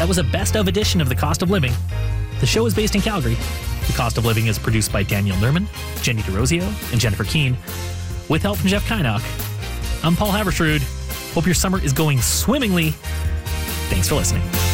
That was a best of edition of The Cost of Living. The show is based in Calgary. The Cost of Living is produced by Daniel Nerman, Jenny DeRosio, and Jennifer Keane, with help from Jeff Kynock. I'm Paul Haversrud. Hope your summer is going swimmingly. Thanks for listening.